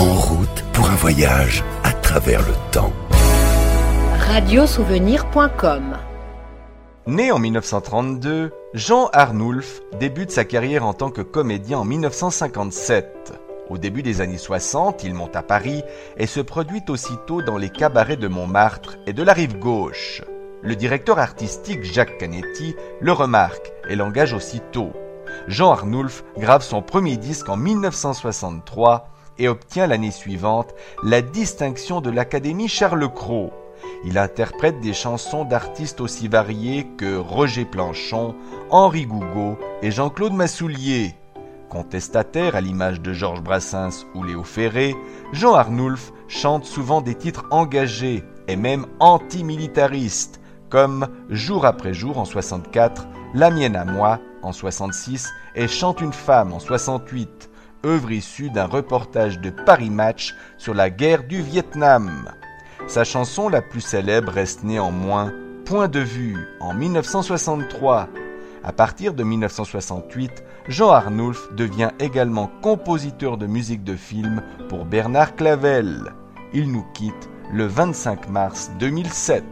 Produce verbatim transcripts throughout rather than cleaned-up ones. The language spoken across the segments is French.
En route pour un voyage à travers le temps. radiosouvenir point com. Né en mille neuf cent trente-deux, Jean Arnulf débute sa carrière en tant que comédien en mille neuf cent cinquante-sept. Au début des années soixante, il monte à Paris et se produit aussitôt dans les cabarets de Montmartre et de la Rive-Gauche. Le directeur artistique Jacques Canetti le remarque et l'engage aussitôt. Jean Arnulf grave son premier disque en mille neuf cent soixante-trois et obtient l'année suivante la distinction de l'Académie Charles-Cros. Il interprète des chansons d'artistes aussi variés que Roger Planchon, Henri Gougaud et Jean-Claude Massoulier. Contestataire à l'image de Georges Brassens ou Léo Ferré, Jean Arnulf chante souvent des titres engagés et même antimilitaristes, comme Jour après jour en soixante-quatre, La mienne à moi en soixante-six et Chante une femme en soixante-huit, œuvre issue d'un reportage de Paris Match sur la guerre du Vietnam. Sa chanson la plus célèbre reste néanmoins Point de vue en mille neuf cent soixante-trois. À partir de mille neuf cent soixante-huit, Jean Arnulf devient également compositeur de musique de film pour Bernard Clavel. Il nous quitte le vingt-cinq mars deux mille sept.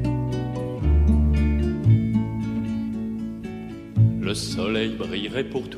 Le soleil brillerait pour tout